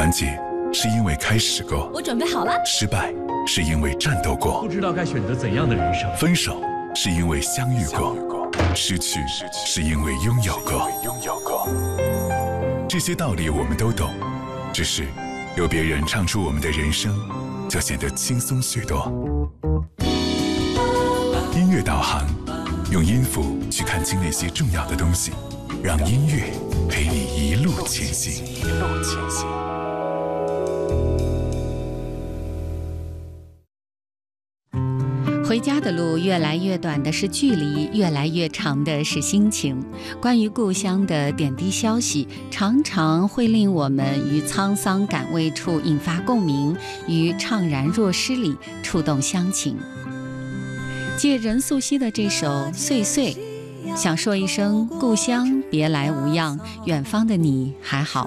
团结是因为开始过， 我准备好了。 失败是因为战斗过， 不知道该选择怎样的人生。 分手是因为相遇过，失去是因为拥有过。这些道理我们都懂，只是有别人唱出我们的人生，就显得轻松许多。音乐导航，用音符去看清那些重要的东西，让音乐陪你一路前行。 回家的路越来越短的是距离，越来越长的是心情。关于故乡的点滴消息，常常会令我们于沧桑感味处引发共鸣，于怅然若失里触动乡情。借任素汐的这首《岁岁》，想说一声故乡别来无恙，远方的你还好